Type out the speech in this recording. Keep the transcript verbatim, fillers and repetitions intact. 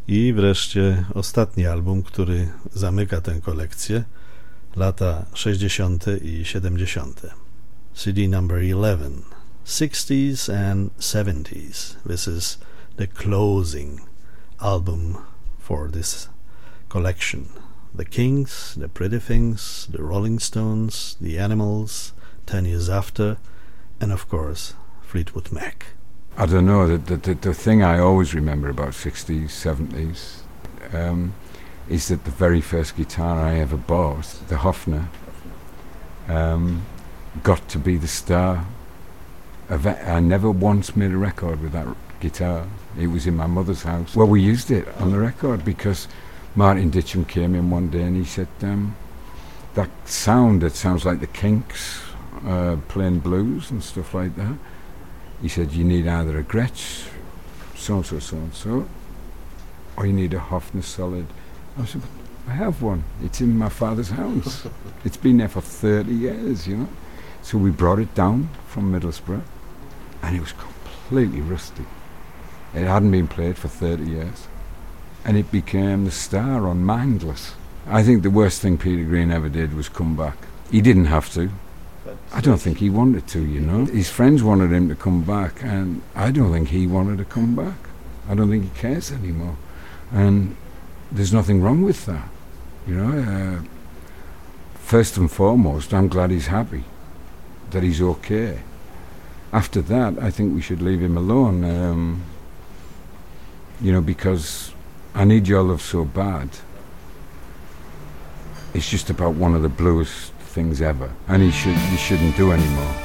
I wreszcie ostatni album, który zamyka tę kolekcję, lata sześćdziesiąte i siedemdziesiąte. C D number eleven, sixties and seventies. This is the closing album for this collection. The Kings, The Pretty Things, The Rolling Stones, The Animals, Ten Years After, and of course, Fleetwood Mac. I don't know, the, the, the, the thing I always remember about sixties, seventies um, is that the very first guitar I ever bought, the Hofner, um, got to be the star of it. I never once made a record with that guitar. It was in my mother's house. Well, we used it on the record because Martin Ditcham came in one day and he said, um, that sound, that sounds like the Kinks uh, playing blues and stuff like that. He said, you need either a Gretsch, so-and-so, so-and-so, or you need a Hofner Solid. I said, I have one. It's in my father's house. It's been there for thirty years, you know. So we brought it down from Middlesbrough, and it was completely rusty. It hadn't been played for thirty years. And it became the star on Mindless. I think the worst thing Peter Green ever did was come back. He didn't have to. I don't think he wanted to, you know. His friends wanted him to come back, and I don't think he wanted to come back. I don't think he cares anymore. And there's nothing wrong with that, you know. Uh, first and foremost, I'm glad he's happy, that he's okay. After that, I think we should leave him alone, um, you know, because I Need Your Love So Bad, it's just about one of the bluest things ever, and he should he shouldn't do anymore.